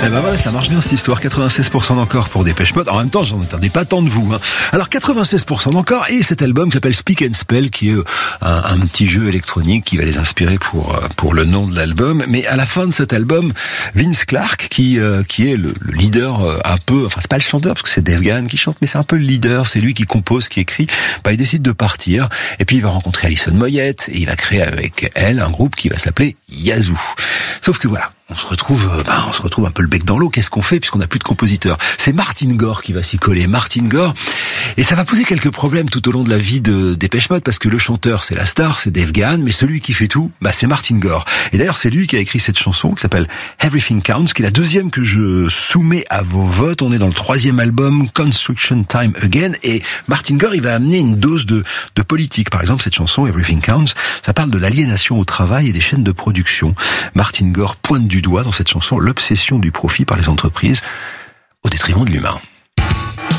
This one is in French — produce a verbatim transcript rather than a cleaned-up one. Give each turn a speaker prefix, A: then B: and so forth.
A: Eh ben voilà, ça marche bien cette histoire. quatre-vingt-seize pour cent d'encore pour Dépêche Mode. En même temps, j'en attendais pas tant de vous. Hein. Alors quatre-vingt-seize pour cent d'encore et cet album qui s'appelle Speak and Spell, qui est un, un petit jeu électronique qui va les inspirer pour pour le nom de l'album. Mais à la fin de cet album, Vince Clarke, qui euh, qui est le, le leader euh, un peu, enfin c'est pas le chanteur parce que c'est Dave Gahan qui chante, mais c'est un peu le leader. C'est lui qui compose, qui écrit. Bah il décide de partir et puis il va rencontrer Alison Moyet et il va créer avec elle un groupe qui va s'appeler Yazoo. Sauf que voilà. On se retrouve, ben, on se retrouve un peu le bec dans l'eau. Qu'est-ce qu'on fait puisqu'on n'a plus de compositeur? C'est Martin Gore qui va s'y coller. Martin Gore. Et ça va poser quelques problèmes tout au long de la vie de Dépêche Mode parce que le chanteur, c'est la star, c'est Dave Gahan, mais celui qui fait tout, bah, c'est Martin Gore. Et d'ailleurs, c'est lui qui a écrit cette chanson qui s'appelle Everything Counts, qui est la deuxième que je soumets à vos votes. On est dans le troisième album, Construction Time Again. Et Martin Gore, il va amener une dose de, de politique. Par exemple, cette chanson, Everything Counts, ça parle de l'aliénation au travail et des chaînes de production. Martin Gore pointe du doigt dans cette chanson l'obsession du profit par les entreprises au détriment de l'humain.